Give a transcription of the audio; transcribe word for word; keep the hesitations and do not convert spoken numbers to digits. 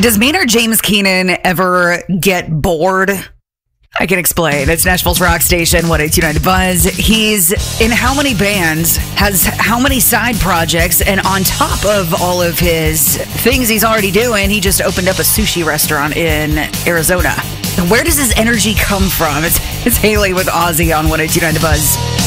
Does Maynard James Keenan ever get bored? I can explain. It's Nashville's rock station, one eighty-two point nine The Buzz. He's in how many bands, has how many side projects, and on top of all of his things he's already doing, he just opened up a sushi restaurant in Arizona. Where does his energy come from? It's, it's Haley with Ozzy on one eighty-two point nine The Buzz.